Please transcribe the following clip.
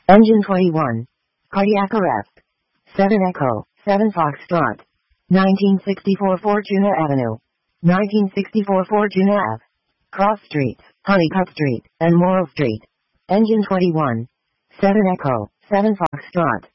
Engine 21. Cardiac arrest. 7 Echo, 7 Foxtrot. 1964 Fortuna Avenue. 1964 Fortuna Ave. Cross Streets, Honeycutt Street, and Morrill Street. Engine 21. 7 Echo, 7 Foxtrot.